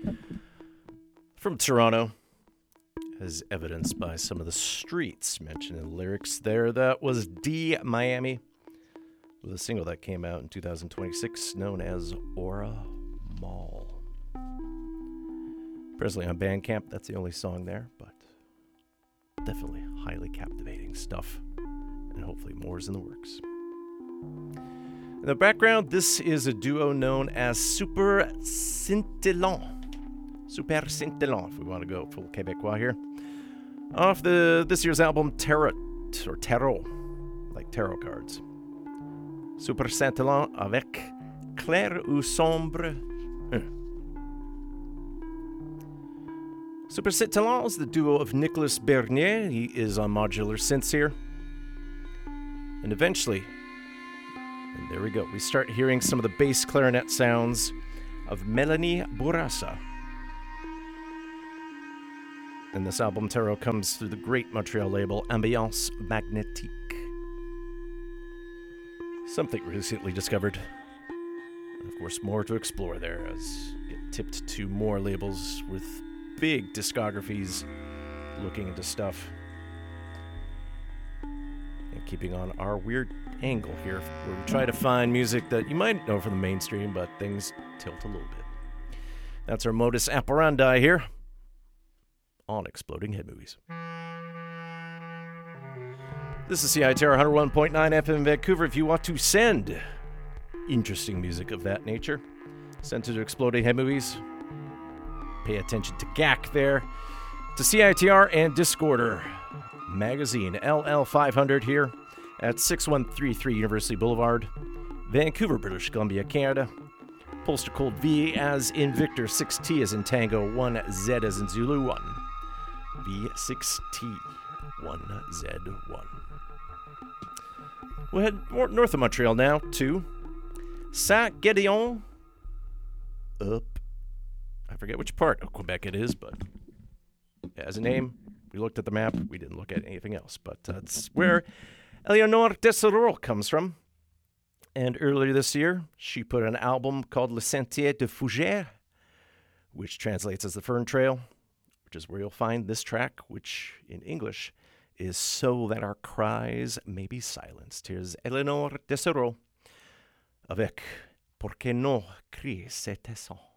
From Toronto, as evidenced by some of the streets mentioned in the lyrics there. That was D Miami with a single that came out in 2026 known as Aura Mall. Presently on Bandcamp, that's the only song there, but definitely highly captivating stuff, and hopefully more is in the works. In the background, this is a duo known as Super Scintillant. Super Scintillant, if we want to go full Quebecois here. Off this year's album, Tarot, like tarot cards. Super Scintillant avec Clair ou Sombre. Super Scintillant is the duo of Nicolas Bernier. He is on modular synths here. And eventually, and there we go, we start hearing some of the bass clarinet sounds of Mélanie Bourassa. And this album, Tarot, comes through the great Montreal label Ambiance Magnétique. Something recently discovered. And of course, more to explore there as get tipped to more labels with big discographies looking into stuff. And keeping on our weird angle here, where we try to find music that you might know from the mainstream, but things tilt a little bit. That's our modus operandi here on Exploding Head Movies. This is CITR 101.9 FM in Vancouver. If you want to send interesting music of that nature, send it to Exploding Head Movies. Pay attention to GAC there. To CITR and Discorder Magazine, LL500 here at 6133 University Boulevard, Vancouver, British Columbia, Canada. Postal code V as in Victor, 6T as in Tango, 1Z as in Zulu, 1. V6T, 1Z1. We'll head more north of Montreal now to Saint-Gédéon up. I forget which part of Quebec it is, but as a name, we looked at the map. We didn't look at anything else, but that's where Eleonore Dessereau comes from. And earlier this year, she put an album called Le Sentier de Fougère, which translates as the Fern Trail, which is where you'll find this track, which in English is So That Our Cries May Be Silenced. Here's Eleonore Dessereau avec Pour que nos cris se taisent.